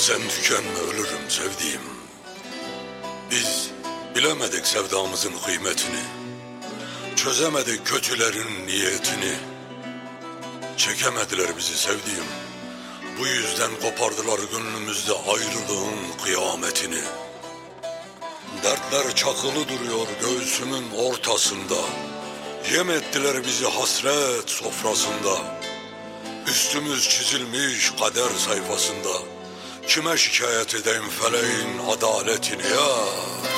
Sen tükenme ölürüm sevdiğim. Biz bilemedik sevdamızın kıymetini. Çözemedik kötülerin niyetini. Çekemediler bizi sevdiğim. Bu yüzden kopardılar gönlümüzde ayrılığın kıyametini. Dertler çakılı duruyor göğsümün ortasında. Yem ettiler bizi hasret sofrasında. Üstümüz çizilmiş kader sayfasında. Kime şikayet edeyim feleğin adaletini ya?